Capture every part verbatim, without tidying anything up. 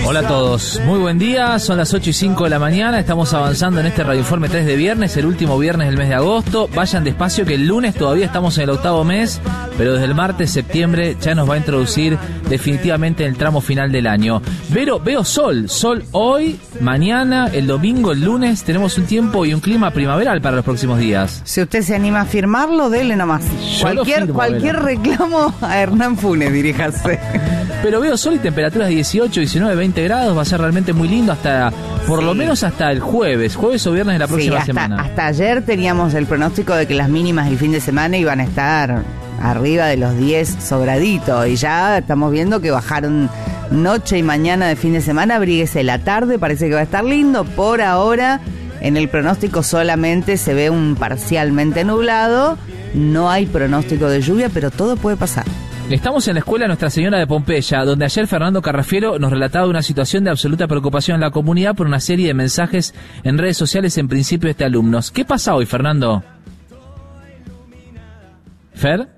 Hola a todos, muy buen día, son las ocho y cinco de la mañana, estamos avanzando en este Radioinforme tres de viernes, el último viernes del mes de agosto. Vayan despacio que el lunes todavía estamos en el octavo mes, pero desde el martes, septiembre, ya nos va a introducir definitivamente en el tramo final del año. Vero, veo sol, sol hoy, mañana, el domingo, el lunes, tenemos un tiempo y un clima primaveral para los próximos días. Si usted se anima a firmarlo, dele nomás. Yo Cualquier, firmo, cualquier reclamo a Hernán Funes, diríjase. Pero veo sol y temperaturas de dieciocho, diecinueve, veinte grados, va a ser realmente muy lindo hasta, por sí. lo menos hasta el jueves, jueves o viernes de la próxima sí, hasta, semana. Hasta ayer teníamos el pronóstico de que las mínimas el fin de semana iban a estar arriba de los diez sobradito, y ya estamos viendo que bajaron noche y mañana de fin de semana. Abríguese la tarde, parece que va a estar lindo. Por ahora, en el pronóstico solamente se ve un parcialmente nublado, no hay pronóstico de lluvia, pero todo puede pasar. Estamos en la escuela Nuestra Señora de Pompeya, donde ayer Fernando Carrafiero nos relataba una situación de absoluta preocupación en la comunidad por una serie de mensajes en redes sociales en principio de este alumnos. ¿Qué pasa hoy, Fernando? ¿Fer?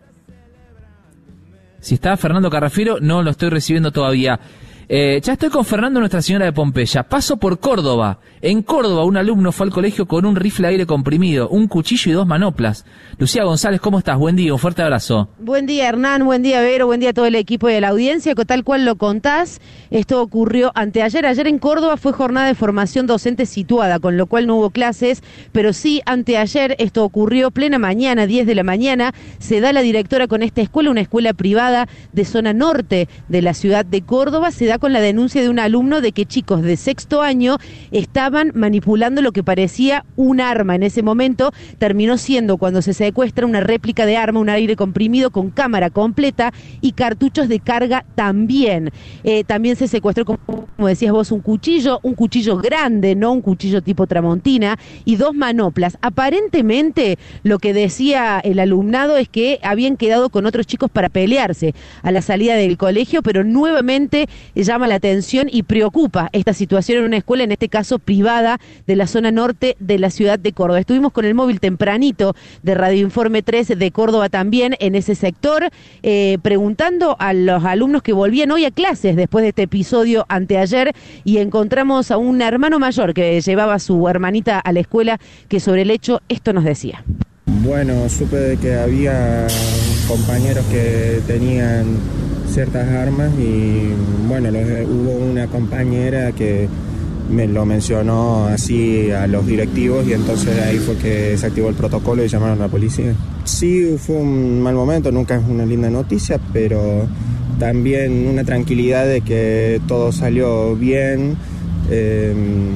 Si está Fernando Carrafiero, no lo estoy recibiendo todavía. Eh, ya estoy con Fernando Nuestra Señora de Pompeya. Paso por Córdoba. En Córdoba, un alumno fue al colegio con un rifle de aire comprimido, un cuchillo y dos manoplas. Lucía González, ¿cómo estás? Buen día, un fuerte abrazo. Buen día, Hernán, buen día, Vero, buen día a todo el equipo y a la audiencia. Tal cual lo contás, esto ocurrió anteayer. Ayer en Córdoba fue jornada de formación docente situada, con lo cual no hubo clases, pero sí anteayer esto ocurrió plena mañana, diez de la mañana. Se da la directora con esta escuela, una escuela privada de zona norte de la ciudad de Córdoba. Se da con la denuncia de un alumno de que chicos de sexto año estaban manipulando lo que parecía un arma. En ese momento terminó siendo, cuando se secuestra, una réplica de arma, un aire comprimido con cámara completa y cartuchos de carga también. Eh, también se secuestró, como decías vos, un cuchillo, un cuchillo grande, no un cuchillo tipo tramontina, y dos manoplas. Aparentemente, lo que decía el alumnado es que habían quedado con otros chicos para pelearse a la salida del colegio, pero nuevamente llama la atención y preocupa esta situación en una escuela, en este caso privada, de la zona norte de la ciudad de Córdoba. Estuvimos con el móvil tempranito de Radioinforme tres de Córdoba también en ese sector, eh, preguntando a los alumnos que volvían hoy a clases después de este episodio anteayer, y encontramos a un hermano mayor que llevaba a su hermanita a la escuela, que sobre el hecho esto nos decía. Bueno, supe de que había compañeros que tenían ciertas armas y bueno, los, hubo una compañera que me lo mencionó así a los directivos y entonces ahí fue que se activó el protocolo y llamaron a la policía. Sí, fue un mal momento, nunca es una linda noticia, pero también una tranquilidad de que todo salió bien, eh,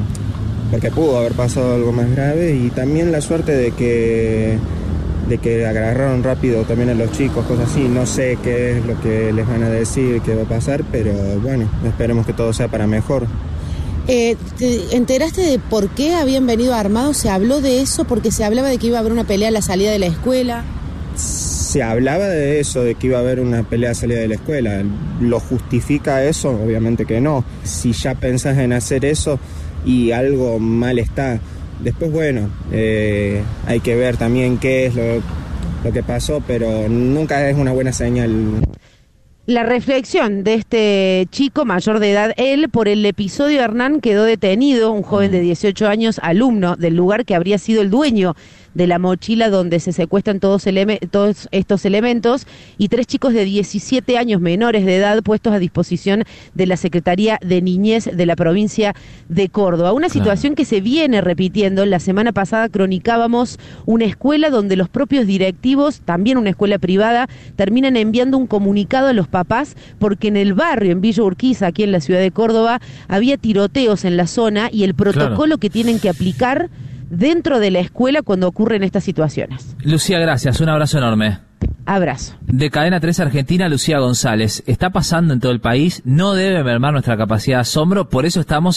porque pudo haber pasado algo más grave, y también la suerte de que de que agarraron rápido también a los chicos, cosas así. No sé qué es lo que les van a decir, qué va a pasar, pero bueno, esperemos que todo sea para mejor. Eh, ¿Te enteraste de por qué habían venido armados? ¿Se habló de eso? Porque se hablaba de que iba a haber una pelea a la salida de la escuela. Se hablaba de eso, de que iba a haber una pelea a salida de la escuela. ¿Lo justifica eso? Obviamente que no. Si ya pensás en hacer eso y algo mal está, después, bueno, eh, hay que ver también qué es lo, lo que pasó, pero nunca es una buena señal. La reflexión de este chico mayor de edad, él, por el episodio, Hernán, quedó detenido, un joven de dieciocho años, alumno del lugar, que habría sido el dueño de la mochila donde se secuestran todos, eleme- todos estos elementos, y tres chicos de diecisiete años menores de edad puestos a disposición de la Secretaría de Niñez de la provincia de Córdoba. Una situación claro. que se viene repitiendo. La semana pasada cronicábamos una escuela donde los propios directivos, también una escuela privada, terminan enviando un comunicado a los papás porque en el barrio, en Villa Urquiza, aquí en la ciudad de Córdoba, había tiroteos en la zona, y el protocolo claro. que tienen que aplicar dentro de la escuela cuando ocurren estas situaciones. Lucía, gracias. Un abrazo enorme. Abrazo. De Cadena tres Argentina, Lucía González. Está pasando en todo el país. No debe mermar nuestra capacidad de asombro. Por eso estamos